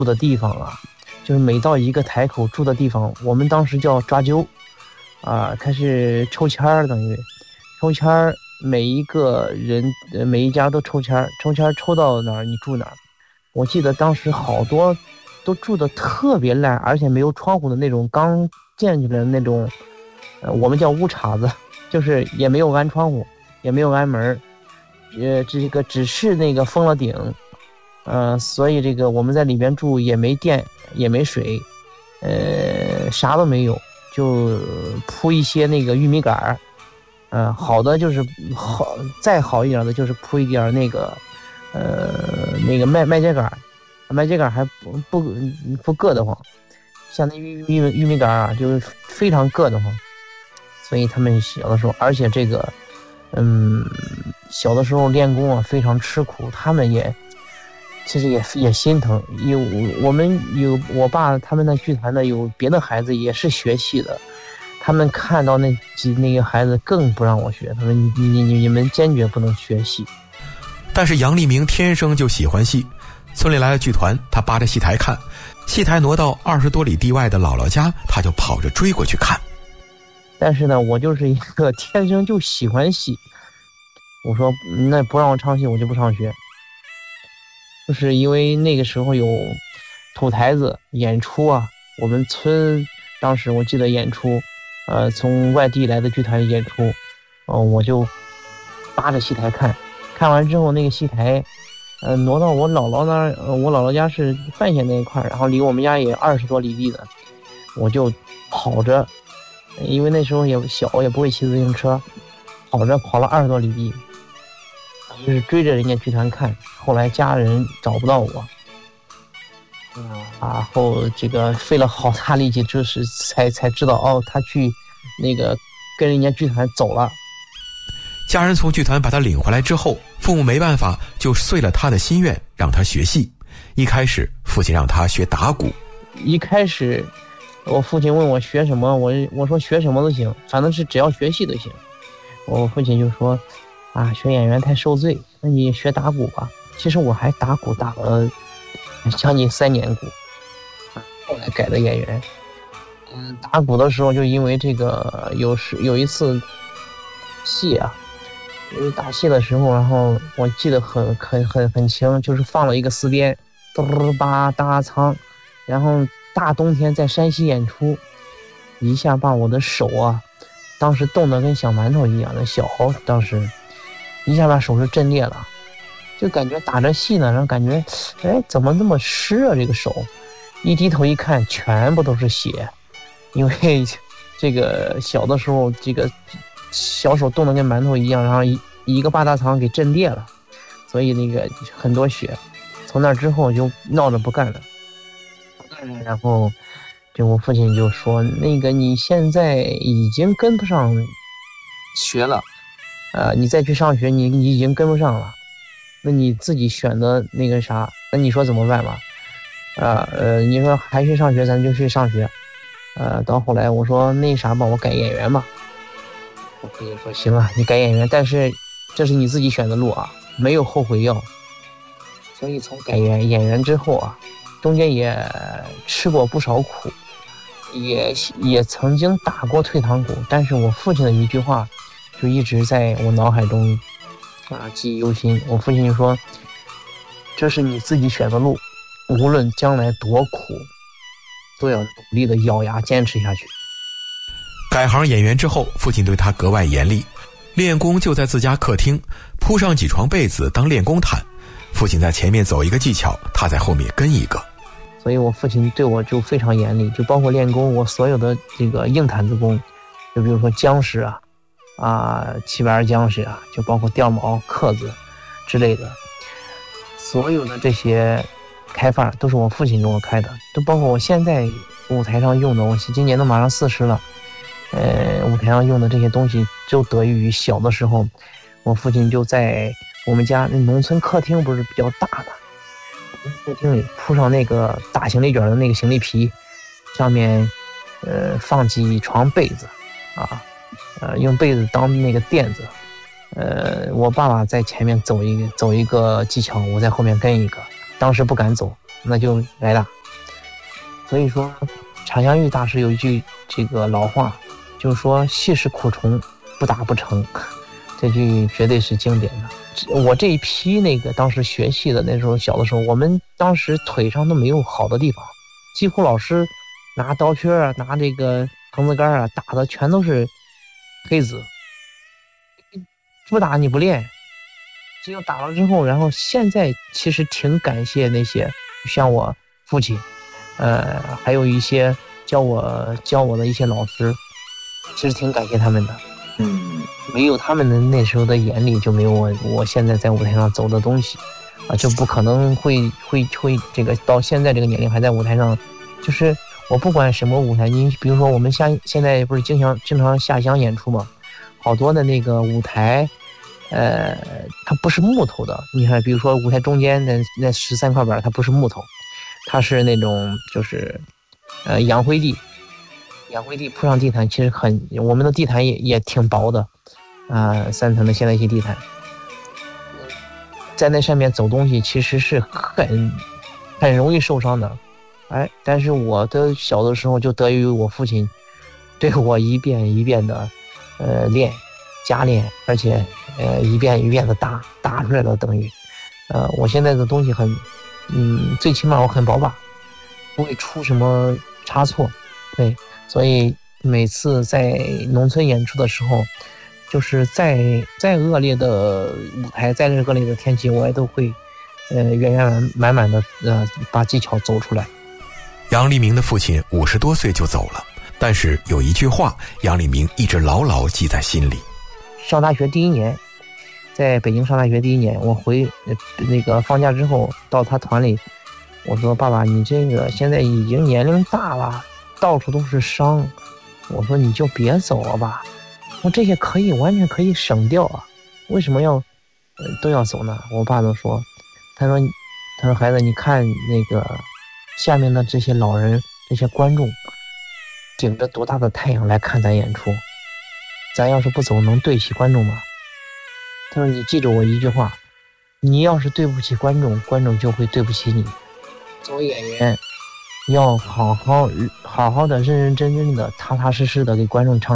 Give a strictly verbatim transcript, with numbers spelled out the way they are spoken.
住的地方啊，就是每到一个台口住的地方，我们当时叫抓阄啊，开始抽签儿，等于抽签儿，每一个人呃每一家都抽签儿，抽签儿抽到哪儿你住哪儿。我记得当时好多都住的特别烂，而且没有窗户的那种刚建起来的那种，呃，我们叫屋碴子，就是也没有安窗户，也没有安门，呃，这个只是那个封了顶，呃，所以这个我们在里边住也没电也没水，呃，啥都没有，就铺一些那个玉米杆儿，呃，好的就是好，再好一点的就是铺一点那个，呃，那个麦麦秸秆儿，麦秸秆儿还不不不硌得慌，像那玉玉玉米杆儿啊，就是非常硌得慌，所以他们小的时候，而且这个，嗯，小的时候练功啊非常吃苦，他们也。其实也也心疼，有我们有我爸他们那剧团的有别的孩子也是学戏的，他们看到那几那个孩子更不让我学，他说你你你你们坚决不能学戏。 但是杨立明天生就喜欢戏，村里来了剧团，他扒着戏台看，戏台挪到二十多里地外的姥姥家，他就跑着追过去看。 但是呢，我就是一个天生就喜欢戏，我说那不让我唱戏，我就不上学。就是因为那个时候有土台子演出啊，我们村当时我记得演出，呃，从外地来的剧团演出，哦、呃，我就扒着戏台看，看完之后那个戏台，呃，挪到我姥姥那儿，呃，我姥姥家是范县那一块，然后离我们家也二十多里地的，我就跑着，因为那时候也小，也不会骑自行车，跑着跑了二十多里地。就是追着人家剧团看，后来家人找不到我，嗯，然后这个费了好大力气，就是才才知道哦，他去那个跟人家剧团走了。 家人从剧团把他领回来之后，父母没办法，就遂了他的心愿，让他学戏。一开始，父亲让他学打鼓。 一开始，我父亲问我学什么，我我说学什么都行，反正是只要学戏都行。我父亲就说。啊，学演员太受罪，那你学打鼓吧。其实我还打鼓打了将近三年鼓，后来改的演员。嗯，打鼓的时候就因为这个有时有一次戏啊，因为打戏的时候，然后我记得很很很很清，就是放了一个四鞭，嘚吧哒仓，然后大冬天在山西演出，一下把我的手啊，当时冻得跟小馒头一样的小，当时。一下把手是震裂了，就感觉打着戏呢，然后感觉，哎，怎么那么湿啊？这个手，一低头一看，全部都是血，因为这个小的时候，这个小手冻得跟馒头一样，然后一一个八大肠给震裂了，所以那个很多血。从那之后就闹着不干了，然后就我父亲就说，那个你现在已经跟不上学了。呃，你再去上学，你你已经跟不上了，那你自己选的那个啥，那你说怎么办吧？啊 呃, 呃，你说还去上学，咱就去上学。呃，到后来我说那啥吧，我改演员吧。我父亲说行啊，你改演员，但是这是你自己选的路啊，没有后悔药。所以从改演演员之后啊，中间也吃过不少苦，也也曾经打过退堂鼓，但是我父亲的一句话。就一直在我脑海中啊记忆犹新。我父亲就说：“这是你自己选的路，无论将来多苦，都要努力的咬牙坚持下去。” 改行演员之后，父亲对他格外严厉，练功就在自家客厅铺上几床被子当练功毯，父亲在前面走一个技巧，他在后面跟一个。 所以我父亲对我就非常严厉，就包括练功，我所有的这个硬毯子功，就比如说僵尸啊。啊，七百二僵尸啊，就包括吊毛、刻子之类的，所有的这些开发都是我父亲给我开的，都包括我现在舞台上用的，我今年都马上四十了，呃，舞台上用的这些东西，就得益于小的时候，我父亲就在我们家那农村客厅不是比较大的，客厅里铺上那个大行李卷的那个行李皮，上面呃放几床被子啊。呃，用被子当那个垫子，呃，我爸爸在前面走一个走一个技巧，我在后面跟一个，当时不敢走， 那就挨打。所以说查湘玉大师有一句这个老话，就是说戏是苦虫，不打不成，这句绝对是经典的。我这一批那个当时学戏的，那时候小的时候，我们当时腿上都没有好的地方，几乎老师拿刀片啊，拿这个藤子杆啊打的全都是黑子，不打你不练，只有打了之后，然后现在其实挺感谢那些像我父亲，呃，还有一些教我教我的一些老师，其实挺感谢他们的。 嗯， 没有他们的那时候的眼里，就没有我我现在在舞台上走的东西，啊，就不可能会会会这个到现在这个年龄还在舞台上，就是我不管什么舞台，你比如说我们下现在不是经常经常下乡演出嘛，好多的那个舞台，呃，它不是木头的，你看，比如说舞台中间那那十三块板，它不是木头，它是那种就是呃洋灰地。洋灰地铺上地毯，其实很，我们的地毯也也挺薄的，啊、呃，三层的现代系地毯，在那上面走东西其实是很很容易受伤的，哎，但是我的小的时候就得益于我父亲对我一遍一遍的呃练加练，而且呃一遍一遍的打打出来了，等于呃我现在的东西很嗯最起码我很保把，不会出什么差错，对。所以每次在农村演出的时候，就是再再恶劣的舞台，再恶劣的天气，我也都会，呃，圆圆满满的呃把技巧走出来。 杨黎明的父亲五十多岁就走了，但是有一句话，杨黎明一直牢牢记在心里。 上大学第一年，在北京上大学第一年，我回那个放假之后到他团里，我说：“爸爸，你这个现在已经年龄大了。”到处都是伤，我说你就别走了吧，我这些可以完全可以省掉啊，为什么要、呃、都要走呢？我爸都说，他说他说孩子，你看那个下面的这些老人，这些观众顶着多大的太阳来看咱演出，咱要是不走能对起观众吗？他说你记住我一句话，你要是对不起观众，观众就会对不起你。作为演员要好好好好的认认真真的踏踏实实的给观众唱